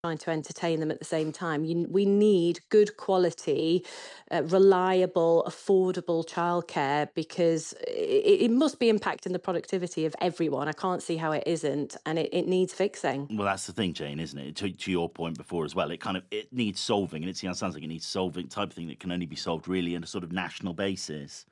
trying to entertain them at the same time. We need good quality, reliable, affordable childcare because it must be impacting the productivity of everyone. I can't see how it isn't, and it needs fixing. Well, that's the thing, Jane, isn't it? To your point before as well, it needs solving, and it sounds like it needs solving type of thing that can only be solved really on a sort of national basis.